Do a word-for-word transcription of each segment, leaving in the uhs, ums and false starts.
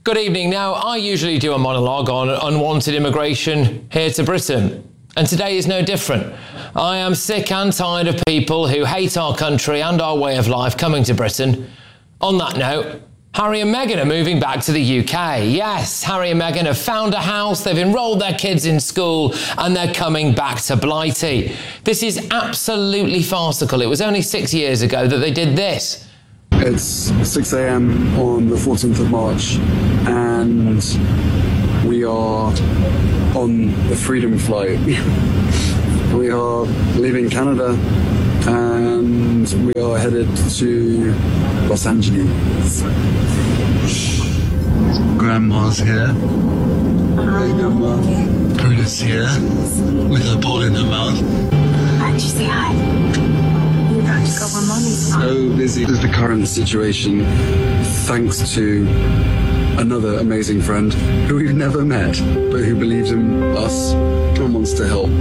Good evening. Now, I usually do a monologue on unwanted immigration here to Britain, and today is no different. I am sick and tired of people who hate our country and our way of life coming to Britain. On that note, Harry and Meghan are moving back to the U K. Yes, Harry and Meghan have found a house, they've enrolled their kids in school, and they're coming back to Blighty. This is absolutely farcical. It was only six years ago that they did this. It's six a m on the fourteenth of March, and we are on the Freedom flight. We are leaving Canada, and we are headed to Los Angeles. Grandma's here. Hey, Grandma. Brutus here, with a ball in her mouth. Why'd you say hi? So busy with the current situation, thanks to another amazing friend who we've never met, but who believes in us and wants to help.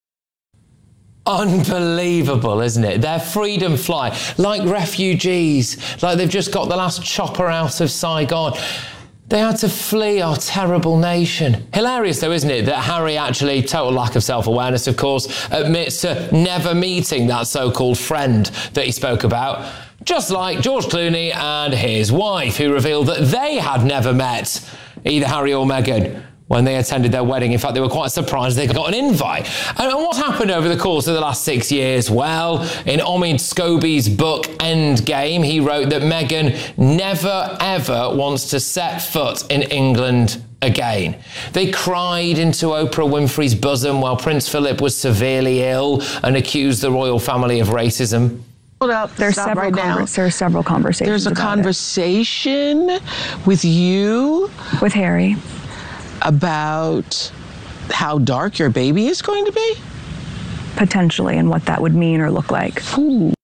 Unbelievable, isn't it? Their freedom flight, like refugees, like they've just got the last chopper out of Saigon. They had to flee our terrible nation. Hilarious though, isn't it, that Harry actually, total lack of self-awareness of course, admits to never meeting that so-called friend that he spoke about. Just like George Clooney and his wife, who revealed that they had never met either Harry or Meghan when they attended their wedding. In fact, they were quite surprised they got an invite. And what happened over the course of the last six years? Well, in Omid Scobie's book, Endgame, he wrote that Meghan never, ever wants to set foot in England again. They cried into Oprah Winfrey's bosom while Prince Philip was severely ill and accused the royal family of racism. Up, There's several, right now. There are several conversations. There's a about conversation it. with you. With Harry. About how dark your baby is going to be? Potentially, and what that would mean or look like. Ooh.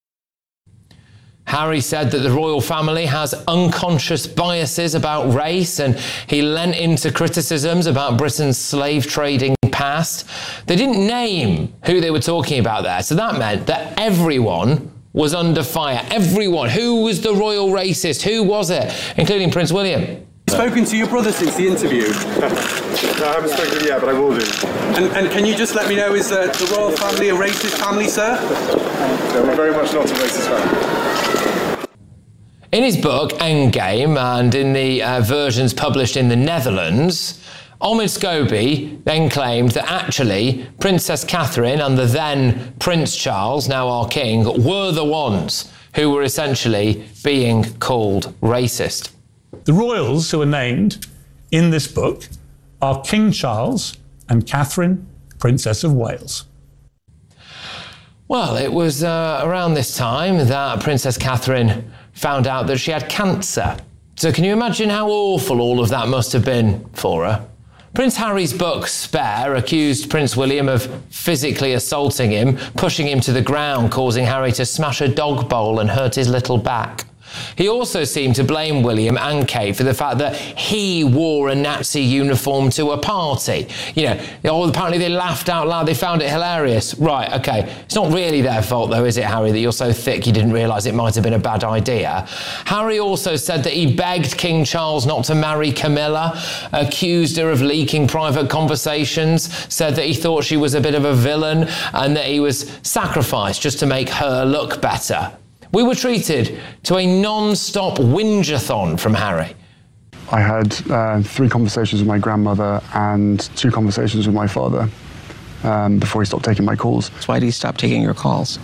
Harry said that the royal family has unconscious biases about race, and he lent into criticisms about Britain's slave trading past. They didn't name who they were talking about there, so that meant that everyone was under fire. Everyone. Who was the royal racist? Who was it? Including Prince William. Spoken to your brother since the interview? No, I haven't spoken yet, but I will do. And, and can you just let me know, is uh, the royal family a racist family, sir? No, we're very much not a racist family. In his book, Endgame, and in the uh, versions published in the Netherlands, Omid Scobie then claimed that actually Princess Catherine and the then Prince Charles, now our king, were the ones who were essentially being called racist. The royals who are named in this book are King Charles and Catherine, Princess of Wales. Well, it was uh, around this time that Princess Catherine found out that she had cancer. So can you imagine how awful all of that must have been for her? Prince Harry's book, Spare, accused Prince William of physically assaulting him, pushing him to the ground, causing Harry to smash a dog bowl and hurt his little back. He also seemed to blame William and Kate for the fact that he wore a Nazi uniform to a party. You know, oh, apparently they laughed out loud, they found it hilarious. Right, okay, it's not really their fault though, is it, Harry, that you're so thick you didn't realise it might have been a bad idea? Harry also said that he begged King Charles not to marry Camilla, accused her of leaking private conversations, said that he thought she was a bit of a villain and that he was sacrificed just to make her look better. We were treated to a non-stop whinge-a-thon from Harry. I had uh, three conversations with my grandmother and two conversations with my father um, before he stopped taking my calls. So why did he stop taking your calls?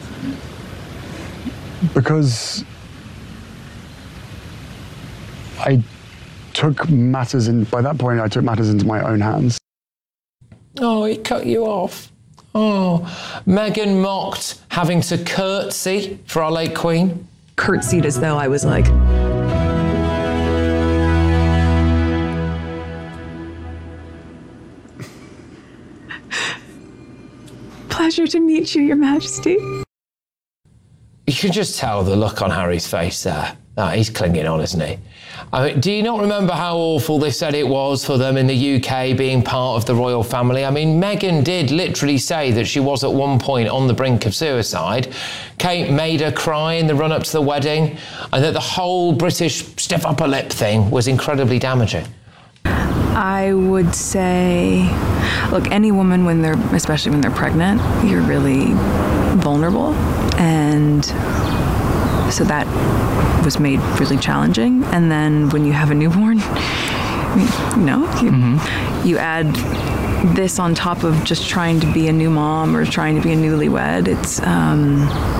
Because I took matters in, by that point I took matters into my own hands. Oh, he cut you off. Oh, Meghan mocked having to curtsy for our late Queen. Curtsied as though I was like... Pleasure to meet you, Your Majesty. You can just tell the look on Harry's face there. Oh, he's clinging on, isn't he? I mean, do you not remember how awful they said it was for them in the U K being part of the royal family? I mean, Meghan did literally say that she was at one point on the brink of suicide. Kate made her cry in the run-up to the wedding, and that the whole British stiff upper lip thing was incredibly damaging. I would say, look, any woman, when they're, especially when they're pregnant, you're really vulnerable. And so that was made really challenging. And then when you have a newborn, you know, you, mm-hmm. you add this on top of just trying to be a new mom or trying to be a newlywed. It's, um,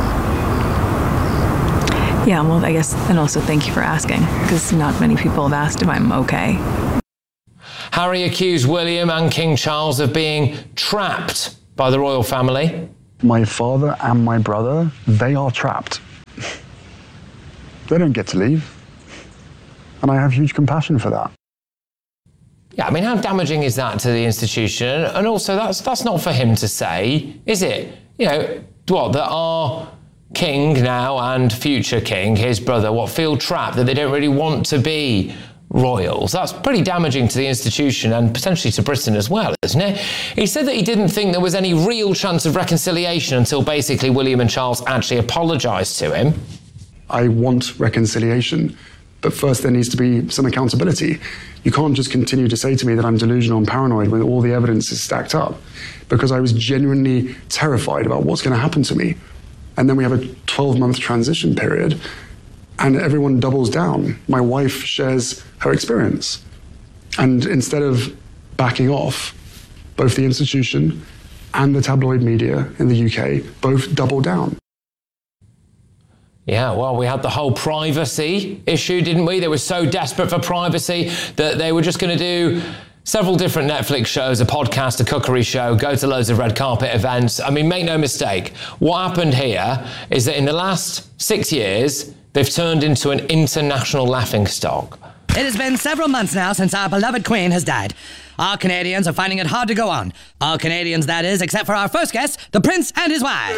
yeah, well, I guess, and also thank you for asking, because not many people have asked if I'm okay. Harry accused William and King Charles of being trapped by the royal family. My father and my brother, they are trapped. They don't get to leave. And I have huge compassion for that. Yeah, I mean, how damaging is that to the institution? And also, that's that's not for him to say, is it? You know, what, that our king now and future king, his brother, what, feel trapped, that they don't really want to be royals. That's pretty damaging to the institution and potentially to Britain as well, isn't it? He said that he didn't think there was any real chance of reconciliation until basically William and Charles actually apologised to him. I want reconciliation, but first there needs to be some accountability. You can't just continue to say to me that I'm delusional and paranoid when all the evidence is stacked up, because I was genuinely terrified about what's going to happen to me. And then we have a twelve-month transition period, and everyone doubles down. My wife shares her experience. And instead of backing off, both the institution and the tabloid media in the U K both double down. Yeah, well, we had the whole privacy issue, didn't we? They were so desperate for privacy that they were just going to do several different Netflix shows, a podcast, a cookery show, go to loads of red carpet events. I mean, make no mistake, what happened here is that in the last six years, they've turned into an international laughingstock. It has been several months now since our beloved Queen has died. Our Canadians are finding it hard to go on. All Canadians, that is, except for our first guest, the Prince and his wife.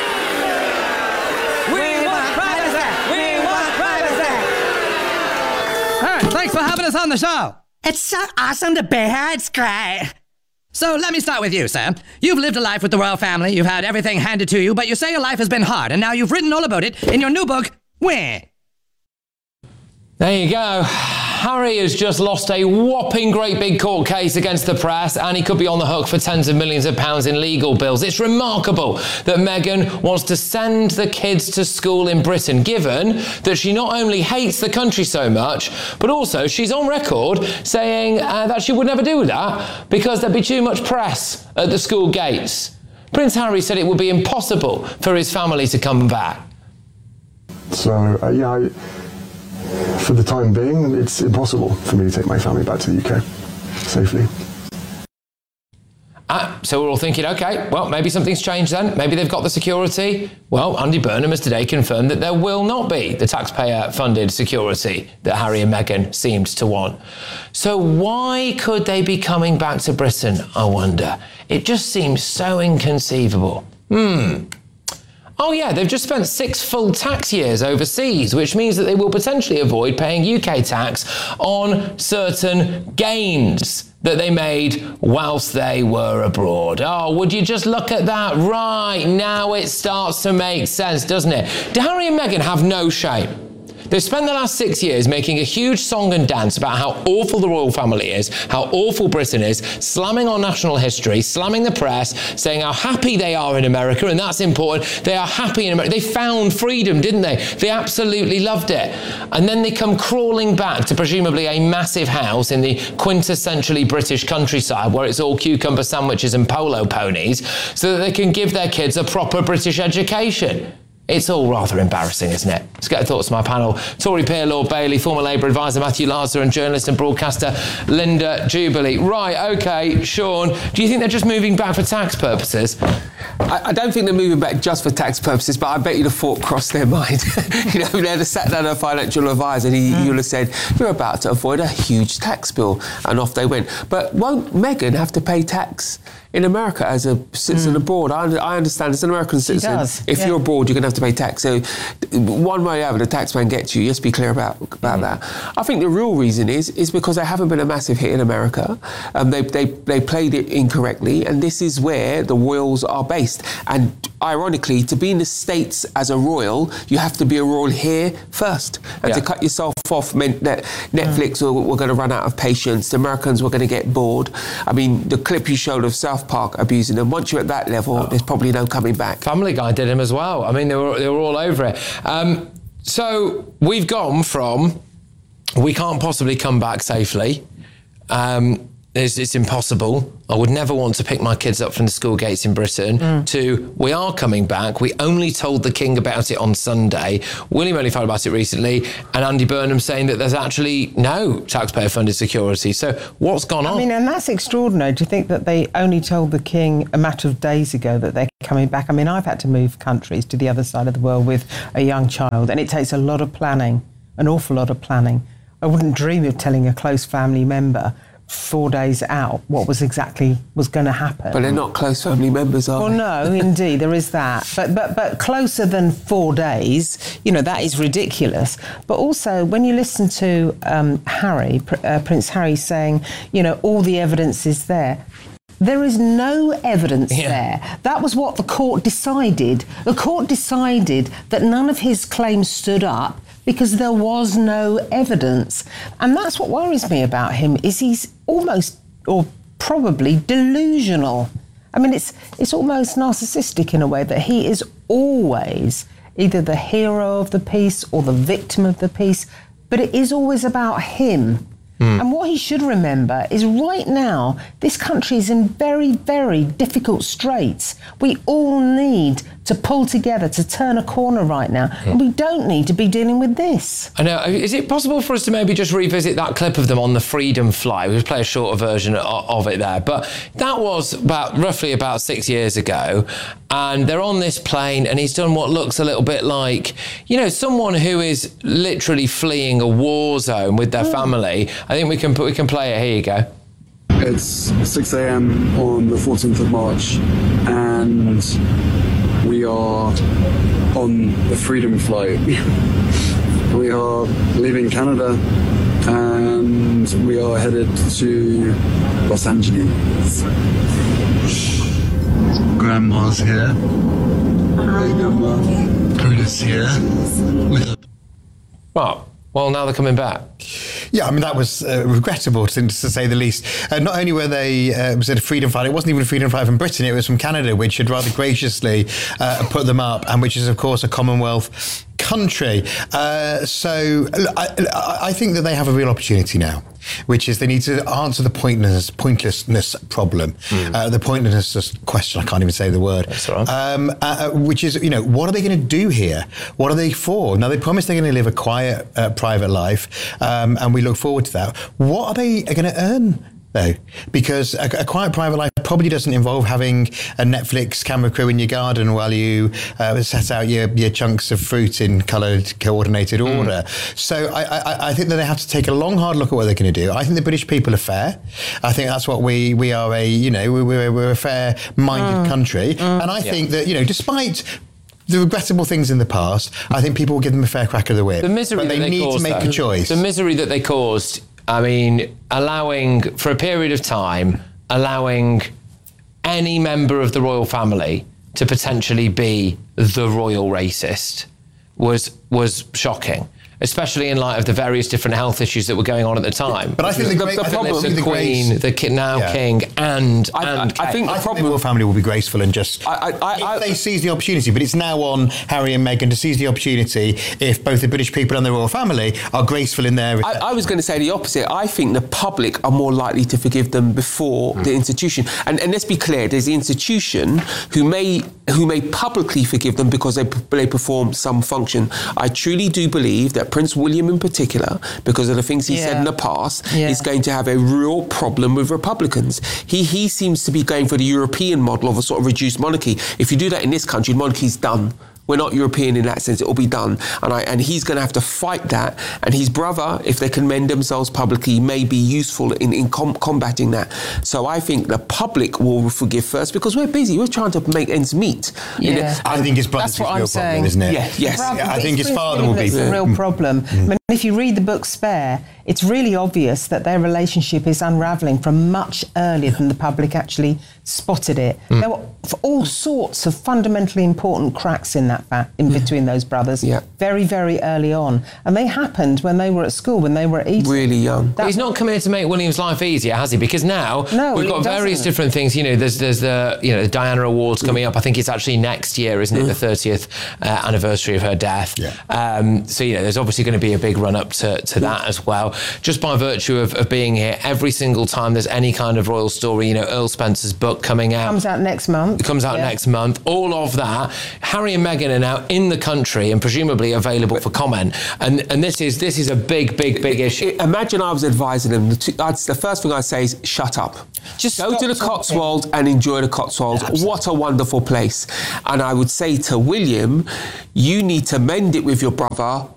We want privacy! We want privacy! All right, thanks for having us on the show. It's so awesome to be here. It's great. So let me start with you, sir. You've lived a life with the royal family. You've had everything handed to you, but you say your life has been hard, and now you've written all about it in your new book, Where? There you go. Harry has just lost a whopping great big court case against the press, and he could be on the hook for tens of millions of pounds in legal bills. It's remarkable that Meghan wants to send the kids to school in Britain, given that she not only hates the country so much, but also she's on record saying uh, that she would never do that because there'd be too much press at the school gates. Prince Harry said it would be impossible for his family to come back. So, uh, yeah, I... For the time being, it's impossible for me to take my family back to the U K safely. Ah, so we're all thinking, OK, well, maybe something's changed then. Maybe they've got the security. Well, Andy Burnham has today confirmed that there will not be the taxpayer-funded security that Harry and Meghan seemed to want. So why could they be coming back to Britain, I wonder? It just seems so inconceivable. Hmm. Oh yeah, they've just spent six full tax years overseas, which means that they will potentially avoid paying U K tax on certain gains that they made whilst they were abroad. Oh, would you just look at that? Right, now it starts to make sense, doesn't it? Do Harry and Meghan have no shame? They've spent the last six years making a huge song and dance about how awful the royal family is, how awful Britain is, slamming on national history, slamming the press, saying how happy they are in America, and that's important. They are happy in America. They found freedom, didn't they? They absolutely loved it. And then they come crawling back to presumably a massive house in the quintessentially British countryside where it's all cucumber sandwiches and polo ponies so that they can give their kids a proper British education. It's all rather embarrassing, isn't it? Let's get thoughts from my panel. Tory peer Lord Bailey, former Labour advisor Matthew Larser, and journalist and broadcaster Linda Jubilee. Right, OK, Sean, do you think they're just moving back for tax purposes? I, I don't think they're moving back just for tax purposes, but I bet you the thought crossed their mind. You know, they'd have sat down a financial advisor and he, mm. he would have said, you're about to avoid a huge tax bill. And off they went. But won't Meghan have to pay tax in America as a citizen mm. abroad? I, I understand as an American citizen, does, if yeah. you're abroad, you're going to have to pay tax. So one way or other, the tax man gets you. Let's be clear about, about mm. that. I think the real reason is is because they haven't been a massive hit in America. Um, they, they, they played it incorrectly, and this is where the royals are based. And ironically, to be in the States as a royal, you have to be a royal here first. And yeah. to cut yourself off meant that Netflix mm. were, were going to run out of patience. The Americans were going to get bored. I mean, the clip you showed of South Park abusing them, once you're at that level, oh. there's probably no coming back. Family Guy did him as well. I mean, they were, they were all over it. Um, so we've gone from we can't possibly come back safely. Um, It's, it's impossible. I would never want to pick my kids up from the school gates in Britain. Mm. To, we are coming back. We only told the King about it on Sunday. William only found about it recently. And Andy Burnham saying that there's actually no taxpayer-funded security. So what's gone on? I mean, and that's extraordinary. Do you think that they only told the King a matter of days ago that they're coming back? I mean, I've had to move countries to the other side of the world with a young child, and it takes a lot of planning, an awful lot of planning. I wouldn't dream of telling a close family member four days out what was exactly was going to happen. But they're not close family members, are well, they? Well, no, indeed, there is that. But but but closer than four days, you know, that is ridiculous. But also, when you listen to um, Harry, uh, Prince Harry saying, you know, all the evidence is there. There is no evidence yeah. there. That was what the court decided. The court decided that none of his claims stood up because there was no evidence. And that's what worries me about him, is he's almost, or probably, delusional. I mean, it's it's almost narcissistic in a way that he is always either the hero of the piece or the victim of the piece, but it is always about him. Mm. And what he should remember is right now, this country is in very, very difficult straits. We all need to pull together to turn a corner right now. Mm. And we don't need to be dealing with this. I know. Is it possible for us to maybe just revisit that clip of them on the Freedom Flight? We'll play a shorter version of it there. But that was about roughly about six years ago. And they're on this plane and he's done what looks a little bit like, you know, someone who is literally fleeing a war zone with their mm. family. I think we can we can play it. Here you go. It's six a.m. on the fourteenth of March, and we are on the Freedom Flight. We are leaving Canada, and we are headed to Los Angeles. Grandma's here. Hi, Grandma. Brutus here. With a... Well, well, now they're coming back. Yeah, I mean, that was uh, regrettable, to, to say the least. Uh, not only were they, uh, it was a freedom flight, it wasn't even a freedom flight from Britain, it was from Canada, which had rather graciously uh, put them up, and which is, of course, a Commonwealth country. Uh, so I, I think that they have a real opportunity now, which is they need to answer the pointlessness, pointlessness problem, mm. uh, the pointlessness question, I can't even say the word, That's right. um, uh, which is, you know, what are they going to do here? What are they for? Now, they promise they're going to live a quiet, uh, private life, um, and we look forward to that. What are they going to earn, though? Because a, a quiet private life probably doesn't involve having a Netflix camera crew in your garden while you uh, set out your, your chunks of fruit in coloured, coordinated mm. order. So I, I, I think that they have to take a long, hard look at what they're going to do. I think the British people are fair. I think that's what we we are a, you know, we're, we're a fair-minded mm. country. Mm. And I yeah. think that, you know, despite the regrettable things in the past, I think people will give them a fair crack of the whip. The misery but they, they need caused, to make though, a choice. The misery that they caused, I mean, allowing, for a period of time, allowing any member of the royal family to potentially be the royal racist was was shocking, especially in light of the various different health issues that were going on at the time. But I think the, the, great, the problem, the, the Queen, the, the now yeah. King, and I, and I, I think the I problem, think the royal family will be graceful and just I, I, I, if they seize the opportunity. But it's now on Harry and Meghan to seize the opportunity. If both the British people and the royal family are graceful in their, I, I was going to say the opposite. I think the public are more likely to forgive them before mm. the institution. And, and let's be clear: there's the institution who may who may publicly forgive them because they, they perform some function. I truly do believe that Prince William in particular, because of the things he Yeah. said in the past, Yeah. is going to have a real problem with Republicans. He he seems to be going for the European model of a sort of reduced monarchy. If you do that in this country, monarchy's done. We're not European in that sense. It will be done. And I, and he's going to have to fight that. And his brother, if they can mend themselves publicly, may be useful in, in com- combating that. So I think the public will forgive first because we're busy. We're trying to make ends meet. Yeah. You know, I think his brother's That's what a I'm real saying. problem, isn't it? Yeah, yes. Brother- Yeah, I it's think his Prince father William will be. that's the real problem. I mean, if you read the book Spare, it's really obvious that their relationship is unravelling from much earlier than the public actually spotted it. Mm. There were f- all sorts of fundamentally important cracks in that fa- in between those brothers, Yeah. very, very early on, and they happened when they were at school, when they were at Eton. really young. But he's not come here to make William's life easier, has he? Because now No, we've he got various doesn't. different things. You know, there's there's the you know the Diana Awards coming up. I think it's actually next year, isn't it? The thirtieth uh, anniversary of her death. Yeah. Um, so you know, there's obviously going to be a big run up to, to that as well. Just by virtue of, of being here, every single time there's any kind of royal story, you know, Earl Spencer's book coming out. Comes out next month. It comes out Yeah. next month. All of that. Harry and Meghan are now in the country and presumably available for comment. And and this is this is a big, big, big issue. Imagine I was advising them. The, two, I'd, the first thing I'd say is shut up. Just go stop to the talking. Cotswolds and enjoy the Cotswolds. What a wonderful place. And I would say to William, you need to mend it with your brother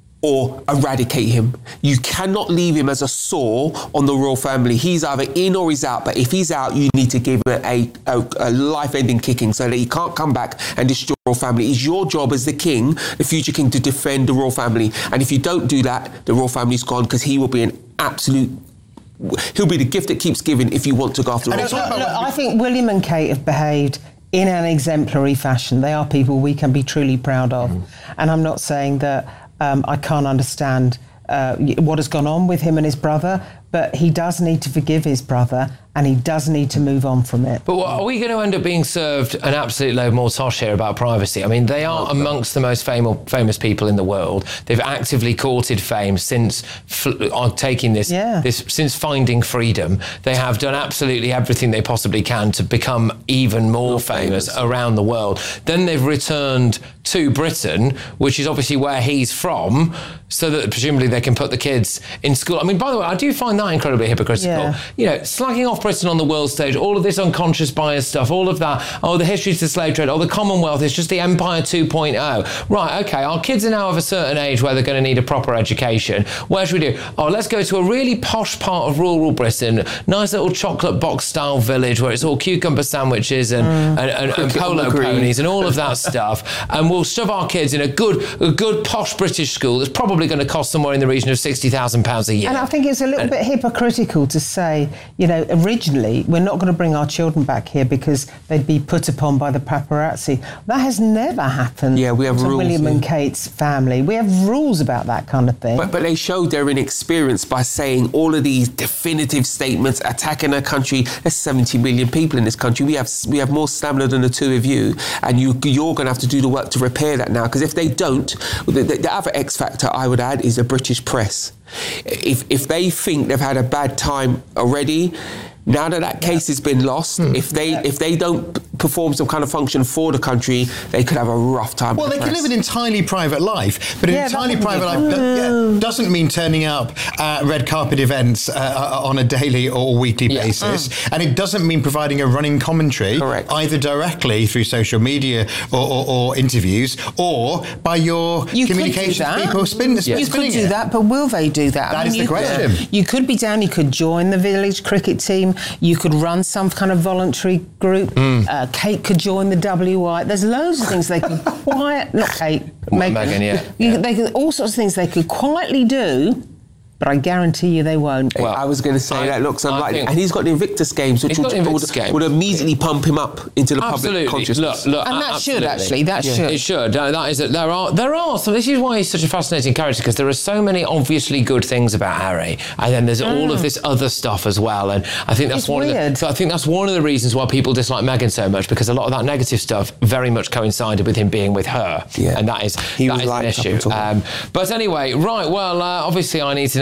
or eradicate him. You cannot leave him as a sore on the royal family. He's either in or he's out. But if he's out, you need to give him a, a, a life-ending kicking so that he can't come back and destroy the royal family. It's your job as the king, the future king, to defend the royal family. And if you don't do that, the royal family's gone because he will be an absolute... He'll be the gift that keeps giving if you want to go after the royal Look, family. look, I think William and Kate have behaved in an exemplary fashion. They are people we can be truly proud of. Mm. And I'm not saying that um, I can't understand uh, what has gone on with him and his brother, but he does need to forgive his brother and he does need to move on from it. But what, are we going to end up being served an absolute load more tosh here about privacy? I mean, they are amongst the most famous famous people in the world. They've actively courted fame since fl- on taking this, Yeah. this since finding freedom. They have done absolutely everything they possibly can to become even more famous, famous around the world. Then they've returned to Britain, which is obviously where he's from, so that presumably they can put the kids in school. I mean, by the way, I do find that incredibly hypocritical. Yeah. You know, slagging off Britain on the world stage, all of this unconscious bias stuff, all of that, oh, the history to the slave trade, oh, the Commonwealth is just the Empire two point oh. Right, okay, our kids are now of a certain age where they're going to need a proper education. Where should we do? Oh, let's go to a really posh part of rural Britain, nice little chocolate box style village where it's all cucumber sandwiches and, Mm. and, and, and polo ponies and all of that stuff. And we'll shove our kids in a good, a good posh British school that's probably going to cost somewhere in the region of sixty thousand pounds a year. And I think it's a little bit hypocritical to say, you know, originally we're not going to bring our children back here because they'd be put upon by the paparazzi. That has never happened Yeah, we have to rules, William yeah. and Kate's family. We have rules about that kind of thing. But, but they showed their inexperience by saying all of these definitive statements, attacking a country. There's seventy million people in this country. We have we have more stamina than the two of you, and you, you're going to have to do the work to repair that now. Because if they don't, the, the, the other X factor I would add is the British press. If if they think they've had a bad time already, now that that case has been lost, Mm. if they if they don't perform some kind of function for the country, they could have a rough time. Well, with they the can press. live an entirely private life, but an Yeah, that entirely wouldn't private be life fun. do- yeah, doesn't mean turning up at red carpet events uh, on a daily or weekly Yeah. basis, and it doesn't mean providing a running commentary, Correct. either directly through social media or, or, or interviews, or by your You could do communications that. people spin, You spinning could do it. that, but will they do that? That is the you question. Could, you could be down, you could join the village cricket team, you could run some kind of voluntary group, Mm. uh, Kate could join the W I. There's loads of things they could quiet, not Kate, Meghan. Meghan, yeah. You, they could, all sorts of things they could quietly do, but I guarantee you they won't. Well, I was going to say I- that looks I unlikely, think- and he's got the Invictus Games, which He's would, got the Invictus would, Games. would immediately pump him up into the Absolutely. public consciousness. Look, look, And a- that should, absolutely. actually, that should. It should. Uh, That is, there are there are some. This is why he's such a fascinating character, because there are so many obviously good things about Harry, and then there's all of this other stuff as well. And I think that's It's one of weird. the. So I think that's one of the reasons why people dislike Meghan so much, because a lot of that negative stuff very much coincided with him being with her, Yeah. and that is He that was is an liked up issue. until then. Um, but anyway, right. Well, uh, obviously, I need to now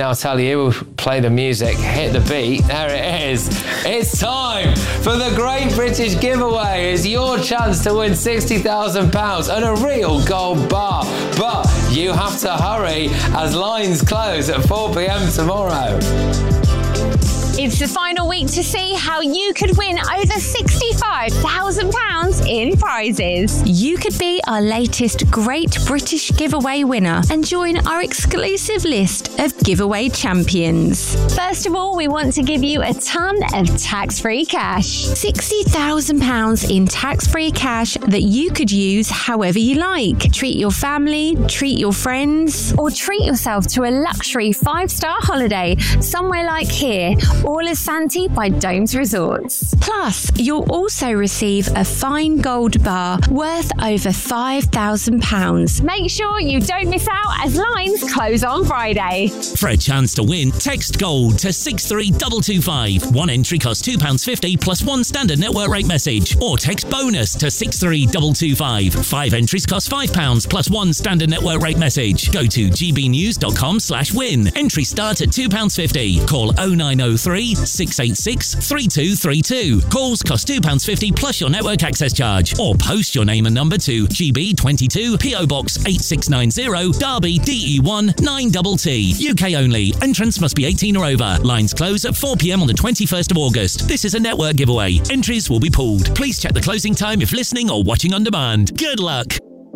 I'll tell you, play the music, hit the beat. There it is. It's time for the Great British Giveaway. It's your chance to win sixty thousand pounds and a real gold bar. But you have to hurry as lines close at four p.m. tomorrow. It's the final week to see how you could win over sixty-five thousand pounds in prizes. You could be our latest Great British Giveaway winner and join our exclusive list of giveaway champions. First of all, we want to give you a ton of tax-free cash. sixty thousand pounds in tax-free cash that you could use however you like. Treat your family, treat your friends, or treat yourself to a luxury five-star holiday somewhere like here, all is Santi by Domes Resorts. Plus, you'll also receive a fine gold bar worth over five thousand pounds. Make sure you don't miss out as lines close on Friday. For a chance to win, text GOLD to six three two two five. One entry costs two pounds fifty plus one standard network rate message. Or text BONUS to six three two two five. Five entries cost five pounds plus one standard network rate message. Go to gbnews.com slash win. Entry start at two pounds fifty. Call oh nine oh three, six eight six, three two three two. Calls cost two pounds fifty plus your network access charge. Or post your name and number to G B twenty-two, P O Box eight six nine zero, Derby, D E one nine T T. U K only. Entrance must be eighteen or over. Lines close at four p.m. on the twenty-first of August. This is a network giveaway. Entries will be pooled. Please check the closing time if listening or watching on demand. Good luck.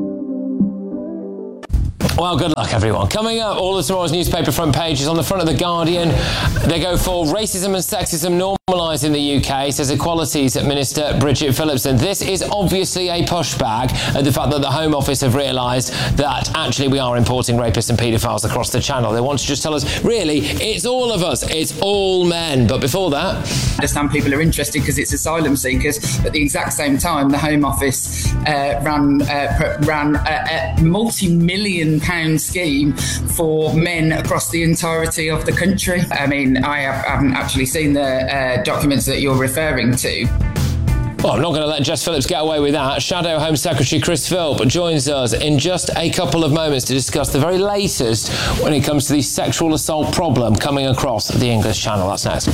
Well, good luck, everyone. Coming up, all of tomorrow's newspaper front pages. On the front of The Guardian, they go for racism and sexism normalised in the U K, says Equalities Minister Bridget Phillipson. This is obviously a pushback at the fact that the Home Office have realised that actually we are importing rapists and paedophiles across the channel. They want to just tell us, really, it's all of us. It's all men. But before that... I understand people are interested because it's asylum seekers. At the exact same time, the Home Office uh, ran, uh, ran a, a multi-million pound scheme for men across the entirety of the country. I mean, I have, haven't actually seen the uh, documents that you're referring to. Well, I'm not going to let Jess Phillips get away with that. Shadow Home Secretary Chris Philp joins us in just a couple of moments to discuss the very latest when it comes to the sexual assault problem coming across the English Channel. That's next.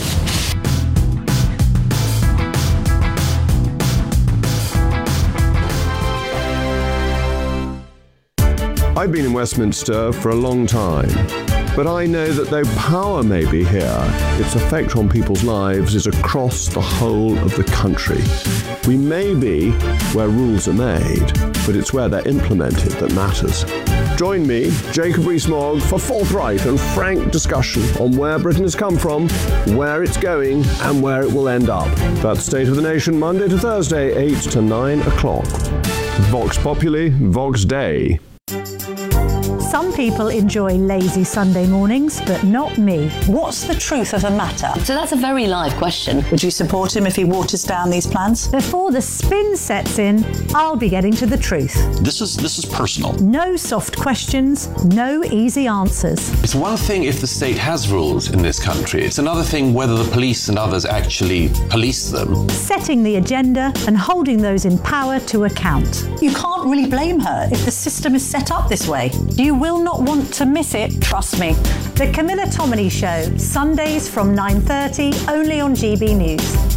I've been in Westminster for a long time, but I know that though power may be here, its effect on people's lives is across the whole of the country. We may be where rules are made, but it's where they're implemented that matters. Join me, Jacob Rees-Mogg, for forthright and frank discussion on where Britain has come from, where it's going, and where it will end up. That's State of the Nation, Monday to Thursday, eight to nine o'clock. Vox Populi, Vox Dei. Some people enjoy lazy Sunday mornings, but not me. What's the truth of the matter? So that's a very live question. Would you support him if he waters down these plans? Before the spin sets in, I'll be getting to the truth. This is this is personal. No soft questions, no easy answers. It's one thing if the state has rules in this country. It's another thing whether the police and others actually police them. Setting the agenda and holding those in power to account. You can't really blame her if the system is set up this way. You will not want to miss it, trust me. The Camilla Tominey Show, Sundays from nine thirty, only on G B News.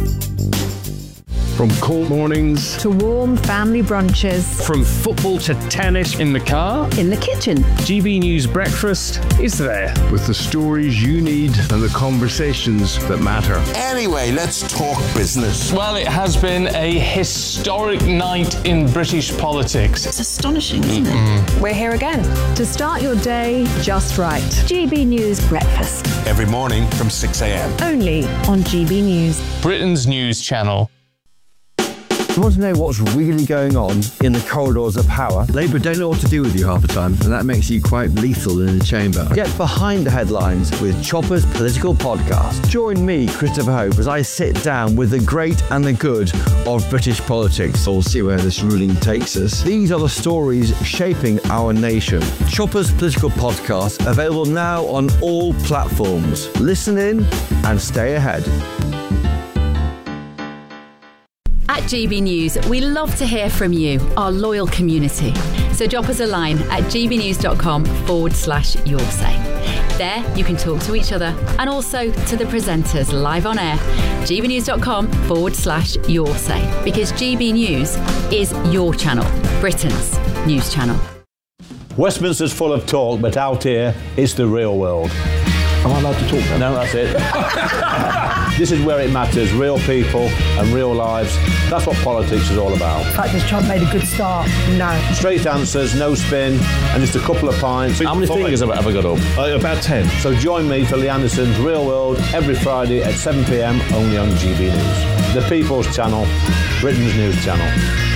From cold mornings to warm family brunches. From football to tennis in the car. In the kitchen. G B News Breakfast is there. With the stories you need and the conversations that matter. Anyway, let's talk business. Well, it has been a historic night in British politics. It's astonishing, isn't it? We're here again to start your day just right. G B News Breakfast. Every morning from six a.m. Only on G B News. Britain's news channel. You want to know what's really going on in the corridors of power? Labour don't know what to do with you half the time, and that makes you quite lethal in the chamber. Get behind the headlines with Chopper's Political Podcast. Join me, Christopher Hope, as I sit down with the great and the good of British politics. We'll see where this ruling takes us. These are the stories shaping our nation. Chopper's Political Podcast, available now on all platforms. Listen in and stay ahead. At G B News, we love to hear from you, our loyal community. So drop us a line at gbnews.com forward slash your say. There, you can talk to each other and also to the presenters live on air. gbnews.com forward slash your say. Because G B News is your channel, Britain's news channel. Westminster's full of talk, but out here, it's the real world. Am I allowed to talk now? No, that's it. This is where it matters, real people and real lives. That's what politics is all about. The fact has Trump made a good start? No. Straight answers, no spin, and just a couple of pints. How many fingers have I ever got up? Uh, about ten. So join me for Lee Anderson's Real World every Friday at seven p m only on G B News. The People's Channel, Britain's news channel.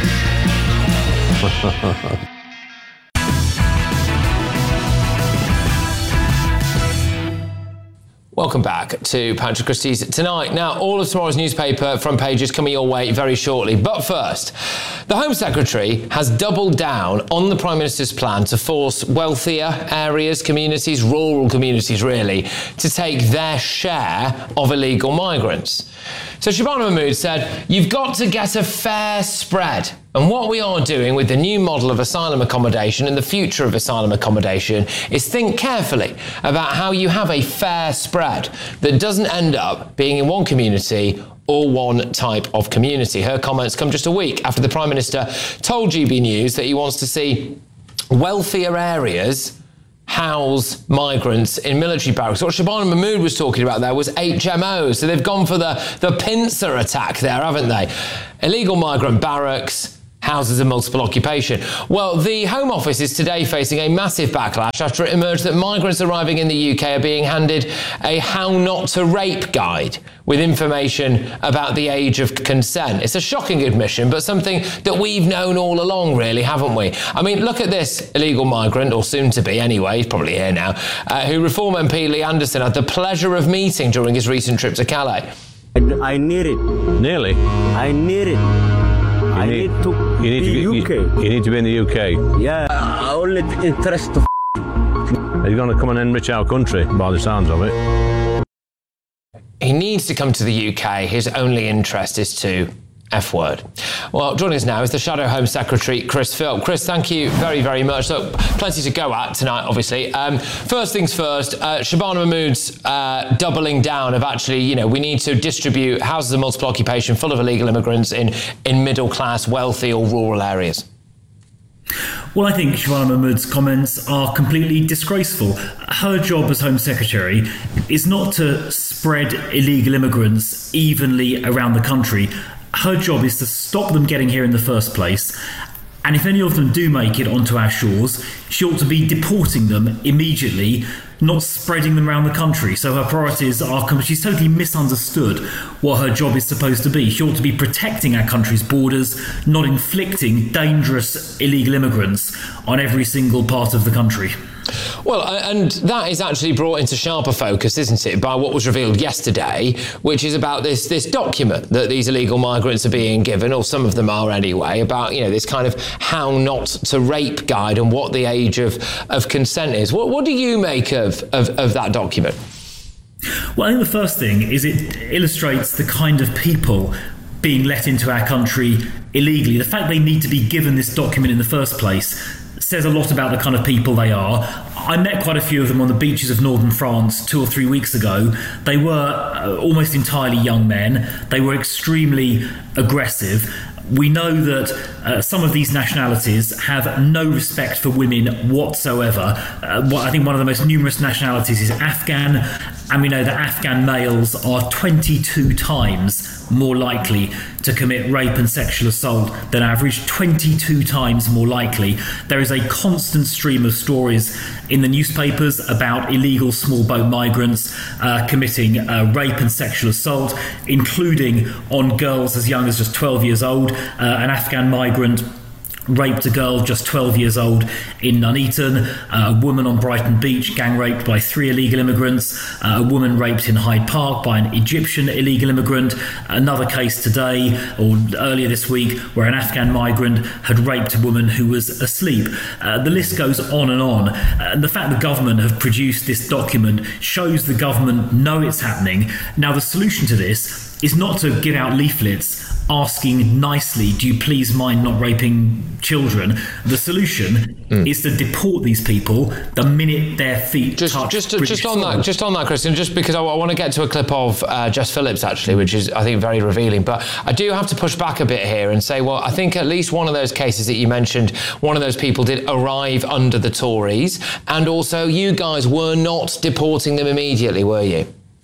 Welcome back to Patrick Christie's Tonight. Now, all of tomorrow's newspaper front pages coming your way very shortly. But first, the Home Secretary has doubled down on the Prime Minister's plan to force wealthier areas, communities, rural communities really, to take their share of illegal migrants. So Shabana Mahmood said, you've got to get a fair spread. And what we are doing with the new model of asylum accommodation and the future of asylum accommodation is think carefully about how you have a fair spread that doesn't end up being in one community or one type of community. Her comments come just a week after the Prime Minister told G B News that he wants to see wealthier areas house migrants in military barracks. What Shabana Mahmood was talking about there was H M Os. So they've gone for the, the pincer attack there, haven't they? Illegal migrant barracks, houses of multiple occupation. Well, the Home Office is today facing a massive backlash after it emerged that migrants arriving in the U K are being handed a how not to rape guide with information about the age of consent. It's a shocking admission, but something that we've known all along, really, haven't we? I mean, look at this illegal migrant, or soon to be anyway, he's probably here now, uh, who Reform M P Lee Anderson had the pleasure of meeting during his recent trip to Calais. I, I need it. Nearly. I need it. I need, need to you need be to U K. You, you need to be in the U K. Yeah, I only interest to Are you going to come and enrich our country, by the sounds of it? He needs to come to the U K. His only interest is to F word. Well, joining us now is the Shadow Home Secretary, Chris Philp. Chris, thank you very, very much. So, plenty to go at tonight, obviously. Um, first things first, uh, Shabana Mahmood's uh, doubling down of actually, you know, we need to distribute houses of multiple occupation full of illegal immigrants in, in middle-class, wealthy or rural areas. Well, I think Shabana Mahmood's comments are completely disgraceful. Her job as Home Secretary is not to spread illegal immigrants evenly around the country. Her job is to stop them getting here in the first place. And if any of them do make it onto our shores, she ought to be deporting them immediately, not spreading them around the country. So her priorities are, she's totally misunderstood what her job is supposed to be. She ought to be protecting our country's borders, not inflicting dangerous illegal immigrants on every single part of the country. Well, and that is actually brought into sharper focus, isn't it, by what was revealed yesterday, which is about this this document that these illegal migrants are being given, or some of them are anyway, about, you know, this kind of how not to rape guide and what the age of, of consent is. What, what do you make of, of, of that document? Well, I think the first thing is it illustrates the kind of people being let into our country illegally. The fact they need to be given this document in the first place says a lot about the kind of people they are. I met quite a few of them on the beaches of northern France two or three weeks ago. They were uh, almost entirely young men. They were extremely aggressive. We know that uh, some of these nationalities have no respect for women whatsoever. Uh, what I think one of the most numerous nationalities is Afghan, and we know that Afghan males are twenty-two times more likely to commit rape and sexual assault than average, twenty-two times more likely. There is a constant stream of stories in the newspapers about illegal small boat migrants uh, committing uh, rape and sexual assault, including on girls as young as just twelve years old. Uh, an Afghan migrant raped a girl just twelve years old in Nuneaton, uh, a woman on Brighton Beach gang raped by three illegal immigrants, uh, a woman raped in Hyde Park by an Egyptian illegal immigrant, another case today or earlier this week where an Afghan migrant had raped a woman who was asleep. Uh, the list goes on and on, uh, and the fact the government have produced this document shows the government know it's happening. Now the solution to this is not to give out leaflets asking nicely, do you please mind not raping children? The solution mm. is to deport these people the minute their feet just, touch just, British just on soil. that, just on that, Christian, just because I, I want to get to a clip of uh, Jess Phillips, actually, which is, I think, very revealing. But I do have to push back a bit here and say, well, I think at least one of those cases that you mentioned, one of those people did arrive under the Tories, and also you guys were not deporting them immediately, were you?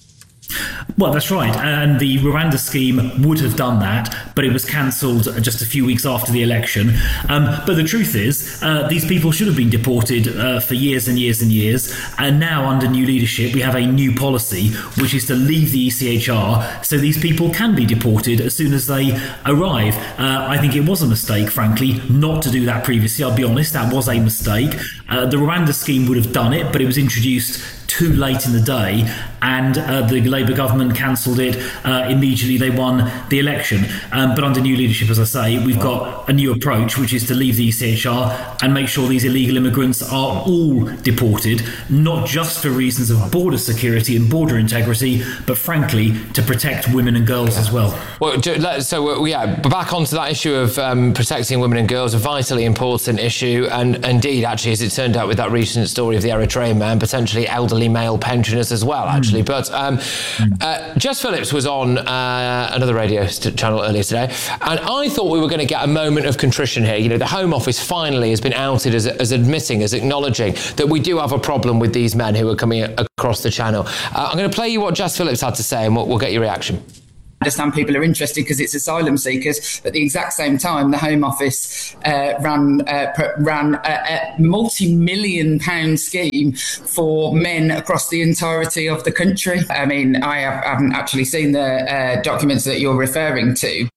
Well, that's right. And the Rwanda scheme would have done that, but it was cancelled just a few weeks after the election. Um, but the truth is, uh, these people should have been deported uh, for years and years and years. And now, under new leadership, we have a new policy, which is to leave the E C H R so these people can be deported as soon as they arrive. Uh, I think it was a mistake, frankly, not to do that previously. I'll be honest, that was a mistake. Uh, the Rwanda scheme would have done it, but it was introduced too late in the day, and uh, the Labour government cancelled it uh, immediately they won the election. Um, but under new leadership, as I say, we've got a new approach, which is to leave the E C H R and make sure these illegal immigrants are all deported, not just for reasons of border security and border integrity, but frankly, to protect women and girls as well. Well, so yeah, back onto that issue of um, protecting women and girls, a vitally important issue, and indeed, actually, as it turned out with that recent story of the Eritrean man, potentially elderly male pensioners as well, actually. Mm. But um, mm. uh, Jess Phillips was on uh, another radio st- channel earlier today, and I thought we were going to get a moment of contrition here. You know, the Home Office finally has been outed as, as admitting, as acknowledging that we do have a problem with these men who are coming a- across the channel. Uh, I'm going to play you what Jess Phillips had to say, and we'll, we'll get your reaction. I understand people are interested because it's asylum seekers. At the exact same time, the Home Office uh, ran uh, pr- ran a, a multi-million pound scheme for men across the entirety of the country. I mean, I have, haven't actually seen the uh, documents that you're referring to.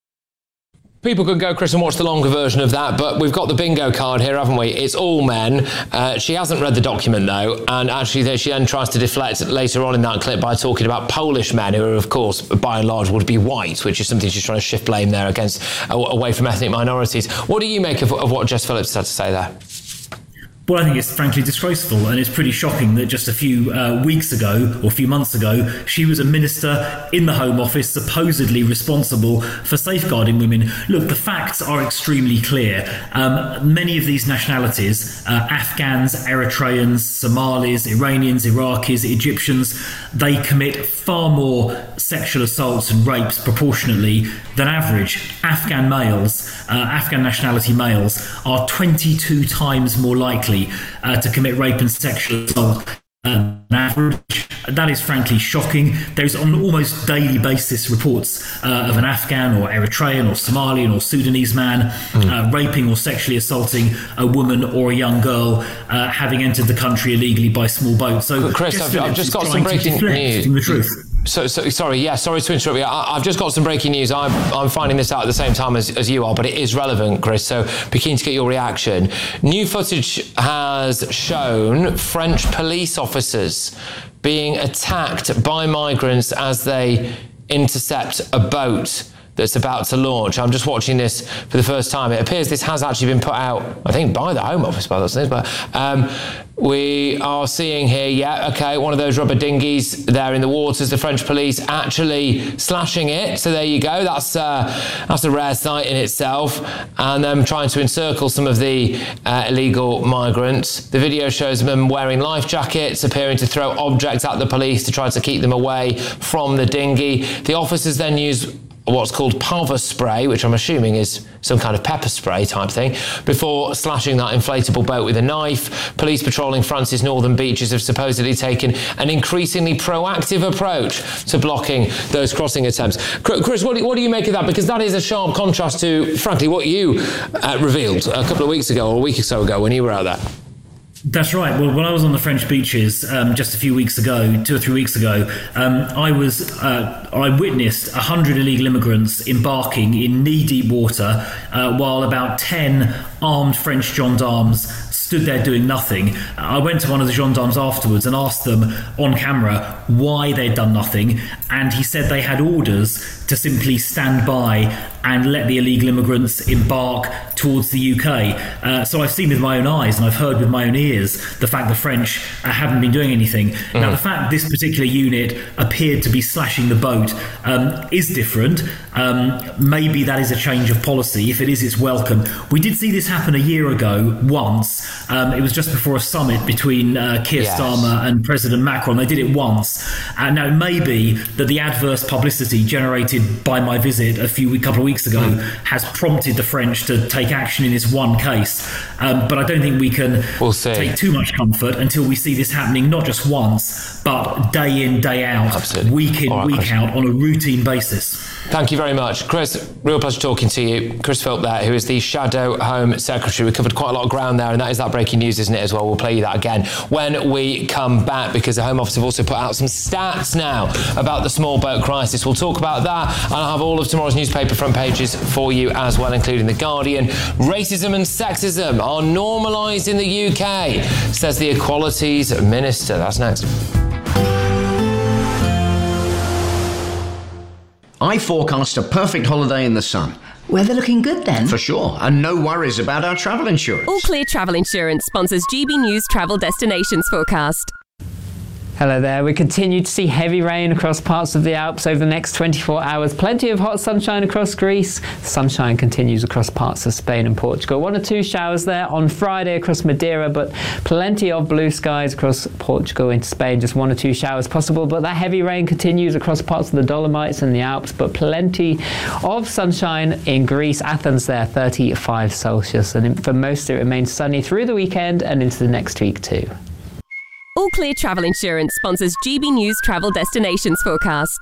People can go, Chris, and watch the longer version of that, but we've got the bingo card here, haven't we? It's all men. Uh, she hasn't read the document, though, and actually she then tries to deflect later on in that clip by talking about Polish men who are, of course, by and large, would be white, which is something she's trying to shift blame there against, away from ethnic minorities. What do you make of, of what Jess Phillips had to say there? Well, I think it's frankly disgraceful, and it's pretty shocking that just a few uh, weeks ago or a few months ago, she was a minister in the Home Office supposedly responsible for safeguarding women. Look, the facts are extremely clear. Um, many of these nationalities, uh, Afghans, Eritreans, Somalis, Iranians, Iraqis, Egyptians, they commit far more sexual assaults and rapes proportionately than average. Afghan males, uh, Afghan nationality males, are twenty-two times more likely Uh, to commit rape and sexual assault on average. That is frankly shocking. There's on an almost daily basis reports uh, of an Afghan or Eritrean or Somalian or Sudanese man mm. uh, raping or sexually assaulting a woman or a young girl uh, having entered the country illegally by small boat. So, Chris, I've, I've just got some breaking news. The truth. So, so sorry, yeah, sorry to interrupt you. I, I've just got some breaking news. I'm, I'm finding this out at the same time as, as you are, but it is relevant, Chris. So, be keen to get your reaction. New footage has shown French police officers being attacked by migrants as they intercept a boat that's about to launch. I'm just watching this for the first time. It appears this has actually been put out, I think, by the Home Office, by those things, but um, we are seeing here, yeah, okay, one of those rubber dinghies there in the waters, the French police actually slashing it. So there you go. That's uh, that's a rare sight in itself. And them trying to encircle some of the uh, illegal migrants. The video shows them wearing life jackets, appearing to throw objects at the police to try to keep them away from the dinghy. The officers then use what's called pulver spray, which I'm assuming is some kind of pepper spray type thing, before slashing that inflatable boat with a knife. Police patrolling France's northern beaches have supposedly taken an increasingly proactive approach to blocking those crossing attempts. Chris, what do, what do you make of that? Because that is a sharp contrast to, frankly, what you uh, revealed a couple of weeks ago or a week or so ago when you were out there. That's right. Well, when I was on the French beaches um, just a few weeks ago, two or three weeks ago, um, I was uh, I witnessed one hundred illegal immigrants embarking in knee-deep water uh, while about ten armed French gendarmes stood there doing nothing. I went to one of the gendarmes afterwards and asked them on camera why they'd done nothing, and he said they had orders to simply stand by and let the illegal immigrants embark towards the U K. Uh, so I've seen with my own eyes and I've heard with my own ears the fact the French uh, haven't been doing anything. Mm. Now, the fact this particular unit appeared to be slashing the boat um, is different. Um, maybe that is a change of policy. If it is, it's welcome. We did see this happen a year ago once. Um, it was just before a summit between uh, Keir yes. Starmer and President Macron. They did it once. And now it may be that the adverse publicity generated by my visit a few a couple of weeks ago mm. has prompted the French to take action in this one case. Um, but I don't think we can we'll take too much comfort until we see this happening not just once, but day in, day out, Absolutely. week in, right, week Chris. out on a routine basis. Thank you very much. Chris, real pleasure talking to you. Chris Philp there, who is the Shadow Home Secretary. We covered quite a lot of ground there, and that is that breaking news, isn't it, as well? We'll play you that again when we come back, because the Home Office have also put out some stats now about the small boat crisis. We'll talk about that, and I'll have all of tomorrow's newspaper front pages for you as well, including The Guardian. Racism and sexism are normalised in the U K, says the Equalities Minister. That's next. I forecast a perfect holiday in the sun. Weather looking good then? For sure, and no worries about our travel insurance. All Clear Travel Insurance sponsors G B News Travel Destinations Forecast. Hello there. We continue to see heavy rain across parts of the Alps over the next twenty-four hours. Plenty of hot sunshine across Greece. Sunshine continues across parts of Spain and Portugal. One or two showers there on Friday across Madeira, but plenty of blue skies across Portugal into Spain. Just one or two showers possible, but that heavy rain continues across parts of the Dolomites and the Alps, but plenty of sunshine in Greece. Athens there, thirty-five Celsius. And for most, it remains sunny through the weekend and into the next week too. All Clear Travel Insurance sponsors G B News Travel Destinations Forecast.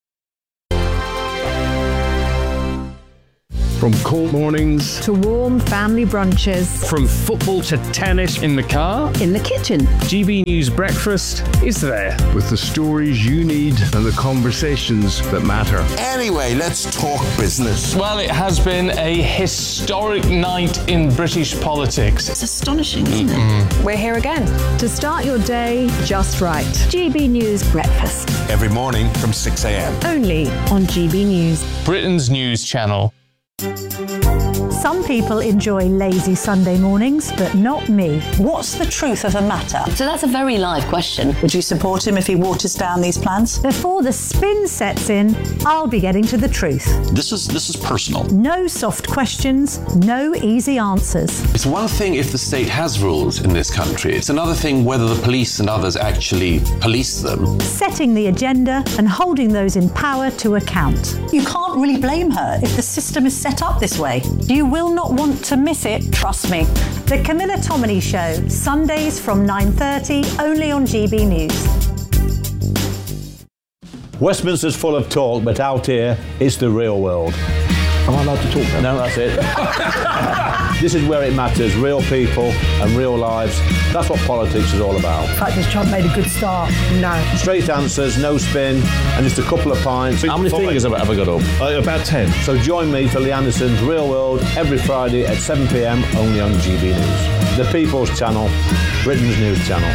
From cold mornings to warm family brunches, from football to tennis in the car, in the kitchen, G B News Breakfast is there with the stories you need and the conversations that matter. Anyway, let's talk business. Well, it has been a historic night in British politics. It's astonishing, isn't mm-hmm. it? We're here again to start your day just right. G B News Breakfast. Every morning from six a.m. Only on G B News. Britain's news channel. Some people enjoy lazy Sunday mornings, but not me. What's the truth of the matter? So that's a very live question. Would you support him if he waters down these plans? Before the spin sets in, I'll be getting to the truth. This is this is personal. No soft questions, no easy answers. It's one thing if the state has rules in this country. It's another thing whether the police and others actually police them. Setting the agenda and holding those in power to account. You can't really blame her if the system is set up this way. You will not want to miss it, trust me. The Camilla Tominey Show, Sundays from nine thirty, only on G B News. Westminster's full of talk, but out here, it's the real world. Am I allowed to talk now? No, that's it. This is where it matters, real people and real lives. That's what politics is all about. The fact has Trump made a good start? No. Straight answers, no spin, and just a couple of pints. How many fingers have I ever got up? Uh, about ten. So join me for Lee Anderson's Real World every Friday at seven p.m. only on G B News. The People's Channel, Britain's news channel.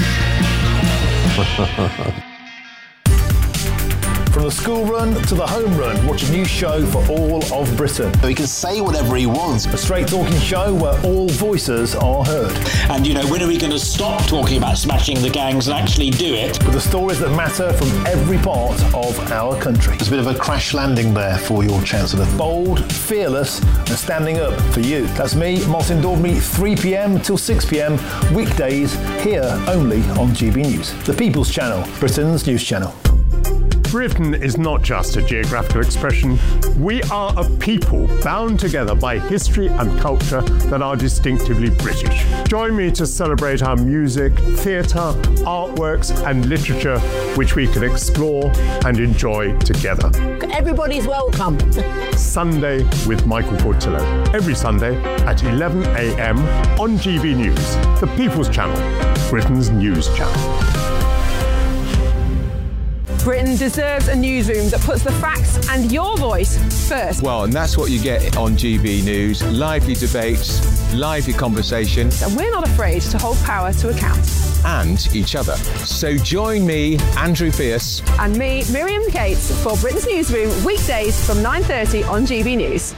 From the school run to the home run, watch a new show for all of Britain. So he can say whatever he wants. A straight talking show where all voices are heard. And, you know, when are we going to stop talking about smashing the gangs and actually do it? With the stories that matter from every part of our country. There's a bit of a crash landing there for your Chancellor. Bold, fearless and standing up for you. That's me, Martin Daubney, three p.m. till six p.m. weekdays here only on G B News. The People's Channel, Britain's news channel. Britain is not just a geographical expression. We are a people bound together by history and culture that are distinctively British. Join me to celebrate our music, theatre, artworks and literature, which we can explore and enjoy together. Everybody's welcome. Sunday with Michael Portillo. Every Sunday at eleven a.m. on G B News, the People's Channel, Britain's news channel. Britain deserves a newsroom that puts the facts and your voice first. Well, and that's what you get on G B News. Lively debates, lively conversation. And we're not afraid to hold power to account. And each other. So join me, Andrew Pierce. And me, Miriam Cates, for Britain's Newsroom, weekdays from nine thirty on G B News.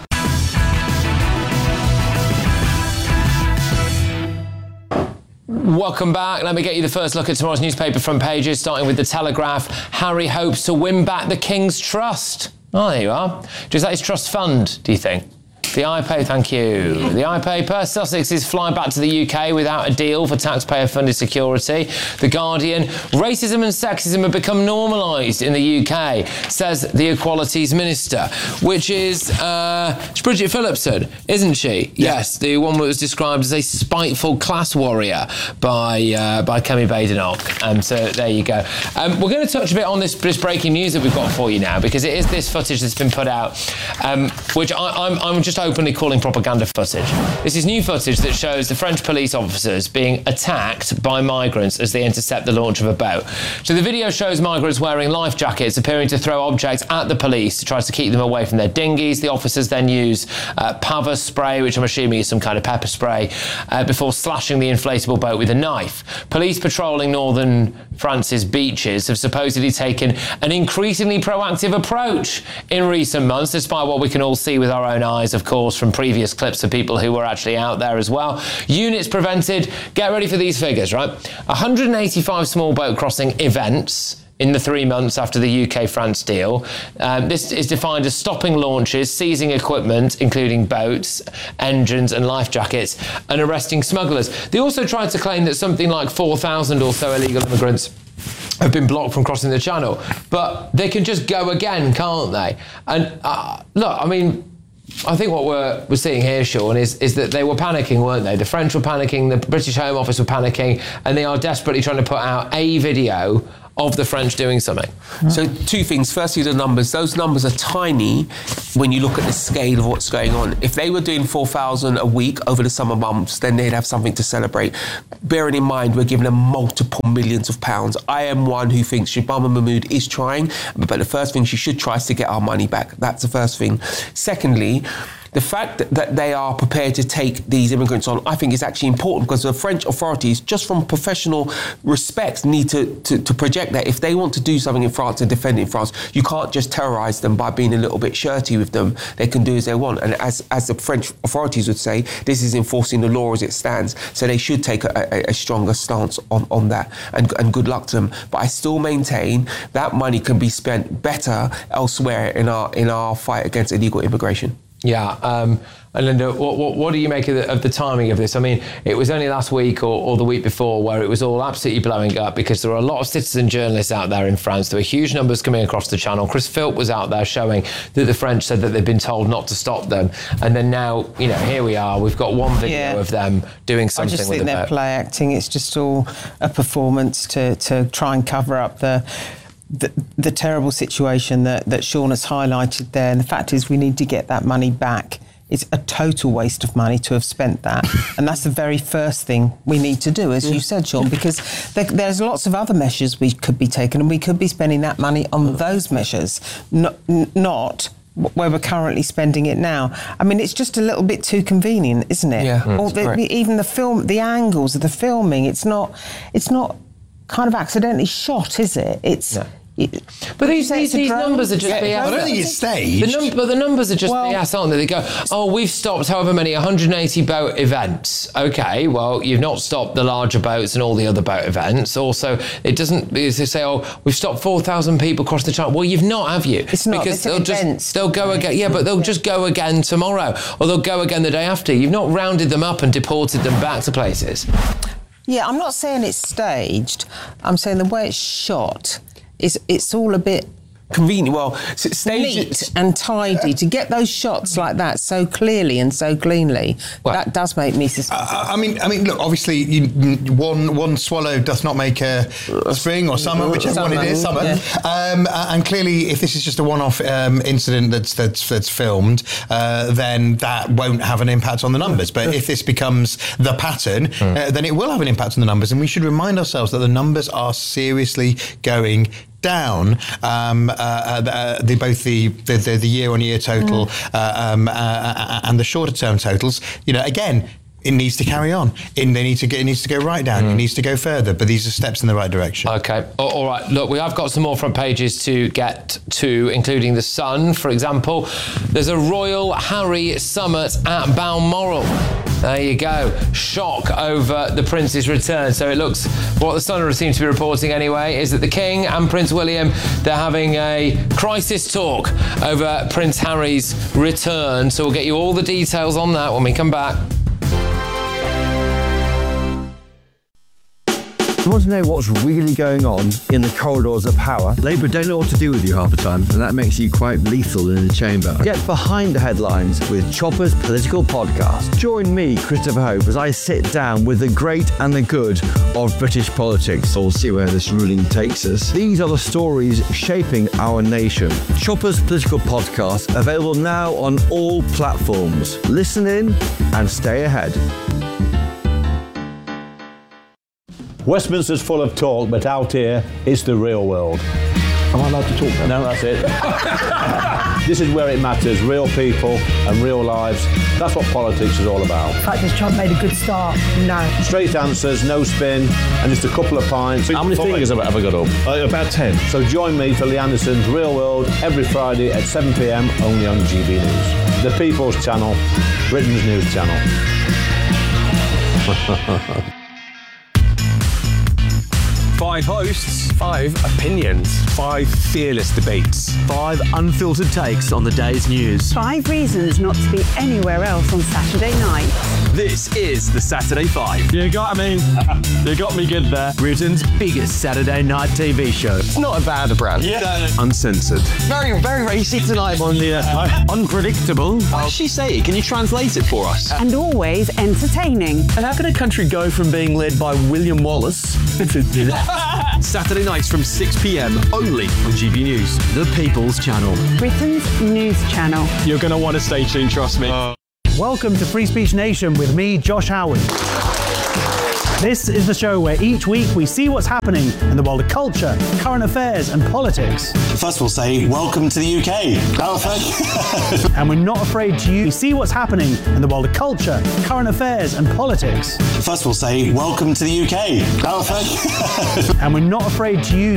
Welcome back. Let me get you the first look at tomorrow's newspaper front pages, starting with The Telegraph. Harry hopes to win back the King's trust. Oh, there you are. Is that his trust fund, do you think? The iPay, thank you. The iPaper, Sussex is flying back to the U K without a deal for taxpayer-funded security. The Guardian, racism and sexism have become normalised in the U K, says the Equalities Minister, which is uh, it's Bridget Phillipson, isn't she? Yeah. Yes, the one that was described as a spiteful class warrior by uh, by Kemi Badenoch. Um, so there you go. Um, we're going to touch a bit on this, this breaking news that we've got for you now, because it is this footage that's been put out, um, which I, I'm, I'm just openly calling propaganda footage. This is new footage that shows the French police officers being attacked by migrants as they intercept the launch of a boat. So the video shows migrants wearing life jackets appearing to throw objects at the police to try to keep them away from their dinghies. The officers then use uh, pava spray, which I'm assuming is some kind of pepper spray, uh, before slashing the inflatable boat with a knife. Police patrolling northern France's beaches have supposedly taken an increasingly proactive approach in recent months, despite what we can all see with our own eyes, of course, from previous clips of people who were actually out there as well. Units prevented, get ready for these figures, right? one hundred eighty-five small boat crossing events in the three months after the U K-France deal. Um, this is defined as stopping launches, seizing equipment, including boats, engines and life jackets, and arresting smugglers. They also tried to claim that something like four thousand or so illegal immigrants have been blocked from crossing the channel. But they can just go again, can't they? And uh, look, I mean, I think what we're, we're seeing here, Sean, is, is that they were panicking, weren't they? The French were panicking, the British Home Office were panicking, and they are desperately trying to put out a video of the French doing something. So two things. Firstly, the numbers. Those numbers are tiny when you look at the scale of what's going on. If they were doing four thousand a week over the summer months, then they'd have something to celebrate. Bearing in mind, we're giving them multiple millions of pounds. I am one who thinks Shabana Mahmood is trying, but the first thing she should try is to get our money back. That's the first thing. Secondly, the fact that, that they are prepared to take these immigrants on, I think is actually important, because the French authorities, just from professional respect, need to, to, to project that if they want to do something in France and defend in France, you can't just terrorise them by being a little bit shirty with them. They can do as they want. And as, as the French authorities would say, this is enforcing the law as it stands. So they should take a, a, a stronger stance on, on that. And, and good luck to them. But I still maintain that money can be spent better elsewhere in our, in our fight against illegal immigration. Yeah, um, and Linda, what, what, what do you make of the, of the timing of this? I mean, it was only last week or, or the week before where it was all absolutely blowing up, because there were a lot of citizen journalists out there in France. There were huge numbers coming across the channel. Chris Philp was out there showing that the French said that they'd been told not to stop them. And then now, you know, here we are. We've got one video yeah. of them doing something with I just think the they're boat. play acting. It's just all a performance to, to try and cover up the... The, the terrible situation that, that Sean has highlighted there. And the fact is we need to get that money back. It's a total waste of money to have spent that. And that's the very first thing we need to do, as yeah. you said, Sean, because there, there's lots of other measures we could be taking, and we could be spending that money on those measures, not, not where we're currently spending it now. I mean, it's just a little bit too convenient, isn't it? Yeah, or the, the, even the film, the angles of the filming, it's not, it's not kind of accidentally shot, is it? It's... No. But these, these, these numbers are just yeah, B S. I don't think it's staged. The num- but the numbers are just well, B S, aren't they? They go, oh, we've stopped however many, one hundred eighty boat events. OK, well, you've not stopped the larger boats and all the other boat events. Also, it doesn't, they say, oh, we've stopped four thousand people across the channel. Well, you've not, have you? It's not, because it's they'll events. just, they'll go again. Yeah, but they'll yeah. just go again tomorrow, or they'll go again the day after. You've not rounded them up and deported them back to places. Yeah, I'm not saying it's staged. I'm saying the way it's shot, is it's all a bit convenient. Well, stage neat and tidy to get those shots like that so clearly and so cleanly. Well, that does make me suspicious. Uh, I mean, I mean, look. Obviously, you, one one swallow does not make a spring or summer, whichever summer, one it is. Summer. Yeah. Um, and clearly, if this is just a one-off um, incident that's that's that's filmed, uh, then that won't have an impact on the numbers. But if this becomes the pattern, mm. uh, then it will have an impact on the numbers. And we should remind ourselves that the numbers are seriously going down um, uh, uh, the, both the, the, the, the year-on-year total mm. uh, um, uh, and the shorter-term totals, you know, again, it needs to carry on. In they need to get. It needs to go right down. Mm. It needs to go further. But these are steps in the right direction. Okay. All right. Look, we have got some more front pages to get to, including the Sun, for example. There's a Royal Harry summit at Balmoral. There you go. Shock over the Prince's return. So it looks, what the Sun seems to be reporting anyway, is that the King and Prince William, they're having a crisis talk over Prince Harry's return. So we'll get you all the details on that when we come back. You want to know what's really going on in the corridors of power? Labour don't know what to do with you half the time, and that makes you quite lethal in the chamber. Get behind the headlines with Chopper's political podcast. Join me, Christopher Hope, as I sit down with the great and the good of British politics. We'll see where this ruling takes us. These are the stories shaping our nation. Chopper's political podcast, available now on all platforms. Listen in and stay ahead. Westminster's full of talk, but out here, it's the real world. Am I allowed to talk now? No, that's it. This is where it matters, real people and real lives. That's what politics is all about. In fact, has Trump made a good start? No. Straight answers, no spin, and just a couple of pints. How many fingers have I ever got up? Uh, about ten. So join me for Lee Anderson's Real World every Friday at seven p.m, only on G B News. The People's Channel, Britain's news channel. Five hosts, five opinions, five fearless debates, five unfiltered takes on the day's news. Five reasons not to be anywhere else on Saturday night. This is the Saturday Five. You got me. You got me good there. Britain's biggest Saturday night T V show. It's not a bad brand. Yeah. Uncensored. Very, very racy tonight on the uh, unpredictable. What did she say? Can you translate it for us? And always entertaining. And how can a country go from being led by William Wallace Saturday nights from six p.m, only on G B News. The People's Channel. Britain's news channel. You're going to want to stay tuned, trust me. Uh. Welcome to Free Speech Nation with me, Josh Howard. This is the show where each week we see what's happening in the world of culture, current affairs and politics. First we'll say, welcome to the U K. Oh, thank you. And we're not afraid to use, we see what's happening in the world of culture, current affairs and politics. First we'll say, welcome to the U K. Oh, thank you. And we're not afraid to use